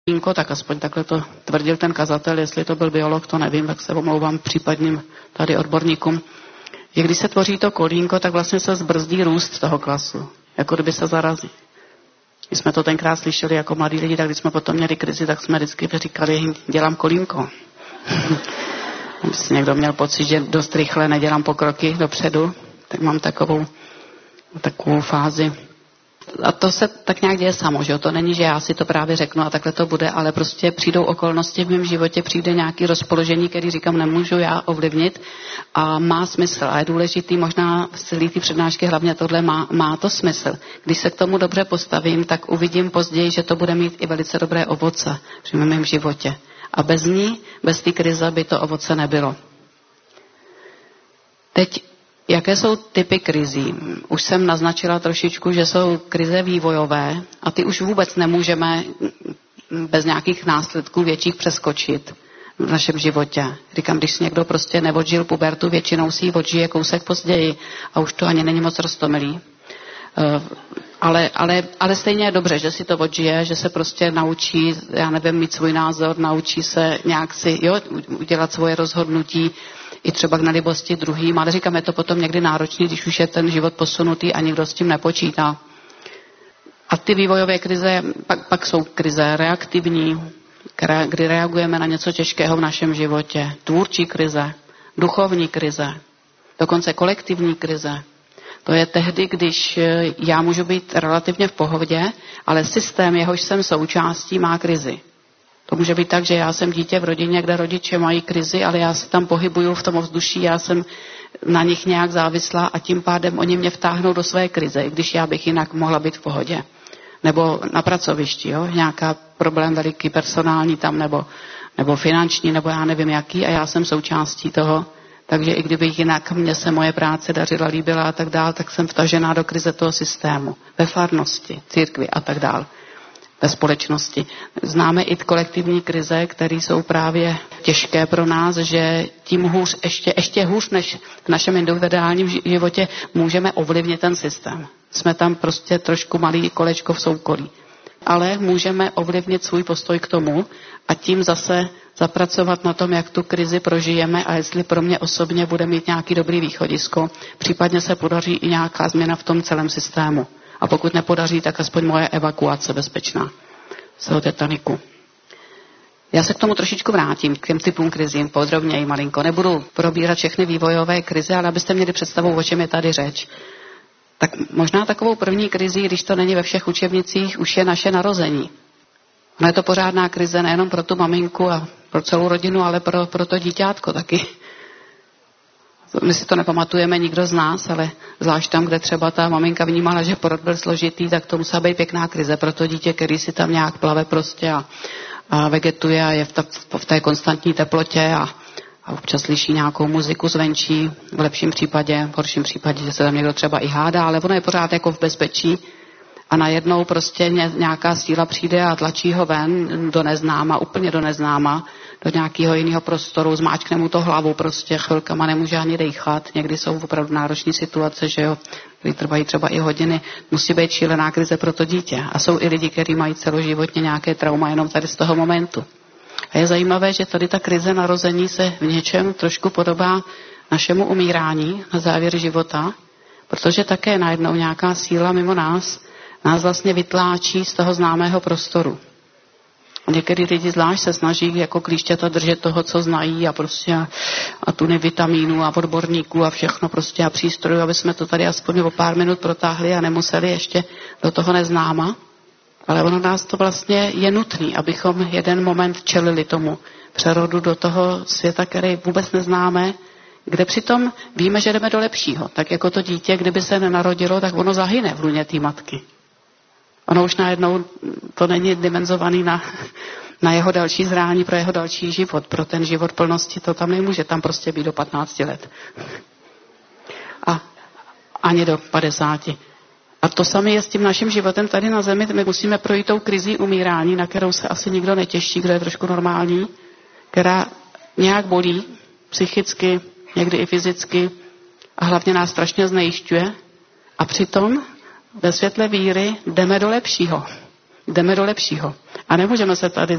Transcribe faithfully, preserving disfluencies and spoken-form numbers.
kolínko, tak aspoň takhle to tvrdil ten kazatel, jestli to byl biolog, to nevím, tak se omlouvám případným tady odborníkům. Je, když se tvoří to kolínko, tak vlastně se zbrzdí růst toho klasu, jako kdyby se zarazí. Když jsme to tenkrát slyšeli jako mladí lidi, tak když jsme potom měli krizi, tak jsme vždycky říkali, dělám kolínko. Když si někdo měl pocit, že dost rychle nedělám pokroky dopředu, tak mám takovou, takovou fázi. A to se tak nějak děje samo, že jo? To není, že já si to právě řeknu a takhle to bude, ale prostě přijdou okolnosti v mém životě, přijde nějaké rozpoložení, který říkám, nemůžu já ovlivnit a má smysl. A je důležitý, možná v celé té přednášky hlavně tohle má, má to smysl. Když se k tomu dobře postavím, tak uvidím později, že to bude mít i velice dobré ovoce v mém životě. A bez ní, bez té krize by to ovoce nebylo. Teď jaké jsou typy krizí? Už jsem naznačila trošičku, že jsou krize vývojové a ty už vůbec nemůžeme bez nějakých následků větších přeskočit v našem životě. Říkám, když si někdo prostě neodžil pubertu, většinou si ji odžije kousek později a už to ani není moc roztomilý. Ale, ale, ale stejně je dobře, že si to odžije, že se prostě naučí, já nevím, mít svůj názor, naučí se nějak si, jo, udělat svoje rozhodnutí, i třeba k nelibosti druhým, ale říkám, je to potom někdy náročný, když už je ten život posunutý a nikdo s tím nepočítá. A ty vývojové krize, pak, pak jsou krize reaktivní, kdy reagujeme na něco těžkého v našem životě. Tvůrčí krize, duchovní krize, dokonce kolektivní krize. To je tehdy, když já můžu být relativně v pohodě, ale systém, jehož jsem součástí, má krizi. To může být tak, že já jsem dítě v rodině, kde rodiče mají krizi, ale já se tam pohybuju v tom ovzduší, já jsem na nich nějak závislá a tím pádem oni mě vtáhnou do své krize, i když já bych jinak mohla být v pohodě. Nebo na pracovišti, jo? Nějaká problém veliký personální tam, nebo, nebo finanční, nebo já nevím jaký, a já jsem součástí toho. Takže i kdyby jinak mě se moje práce dařila, líbila a tak dál, tak jsem vtažená do krize toho systému. Ve farnosti, církvi a tak dál. Ve společnosti. Známe i kolektivní krize, které jsou právě těžké pro nás, že tím hůř, ještě, ještě hůř než v našem individuálním životě můžeme ovlivnit ten systém. Jsme tam prostě trošku malý kolečko v soukolí. Ale můžeme ovlivnit svůj postoj k tomu a tím zase zapracovat na tom, jak tu krizi prožijeme a jestli pro mě osobně bude mít nějaký dobrý východisko. Případně se podaří i nějaká změna v tom celém systému. A pokud nepodaří, tak aspoň moje evakuace bezpečná z toho Titaniku. Já se k tomu trošičku vrátím, k těm typům krizím, podrobněji malinko. Nebudu probírat všechny vývojové krize, ale abyste měli představu, o čem je tady řeč. Tak možná takovou první krizí, když to není ve všech učebnicích, už je naše narození. Ono je to pořádná krize nejenom pro tu maminku a pro celou rodinu, ale pro, pro to díťátko taky. My si to nepamatujeme nikdo z nás, ale zvlášť tam, kde třeba ta maminka vnímala, že porod byl složitý, tak to musela být pěkná krize pro to dítě, který si tam nějak plave prostě a, a vegetuje a je v, ta, v té konstantní teplotě a, a občas slyší nějakou muziku zvenčí, v lepším případě, v horším případě, že se tam někdo třeba i hádá, ale ono je pořád jako v bezpečí a najednou prostě nějaká síla přijde a tlačí ho ven do neznáma, úplně do neznáma, do nějakého jiného prostoru, zmáčkne mu to hlavu, prostě chvilkama nemůže ani dejchat. Někdy jsou opravdu náročné situace, že jo, které trvají třeba i hodiny. Musí být šílená krize pro to dítě. A jsou i lidi, kteří mají celoživotně nějaké trauma jenom tady z toho momentu. A je zajímavé, že tady ta krize narození se v něčem trošku podobá našemu umírání na závěr života, protože také najednou nějaká síla mimo nás nás vlastně vytláčí z toho známého prostoru. A některý lidi zvlášť se snaží jako klíšťata držet toho, co znají a prostě a, a tuny vitamínů a odborníků a všechno prostě a přístrojů, aby jsme to tady aspoň o pár minut protáhli a nemuseli ještě do toho neznáma. Ale ono nás to vlastně je nutný, abychom jeden moment čelili tomu přerodu do toho světa, který vůbec neznáme, kde přitom víme, že jdeme do lepšího. Tak jako to dítě, kdyby se nenarodilo, tak ono zahyne v lůně té matky. Ono už najednou to není dimenzovaný na, na jeho další zrání, pro jeho další život. Pro ten život plnosti to tam nemůže tam prostě být do patnácti let. A ani do padesáti. A to samé je s tím naším životem tady na zemi. My musíme projít tou krizí umírání, na kterou se asi nikdo netěší, kdo je trošku normální, která nějak bolí psychicky, někdy i fyzicky a hlavně nás strašně znejišťuje. A přitom ve světle víry jdeme do lepšího. Jdeme do lepšího. A nemůžeme se tady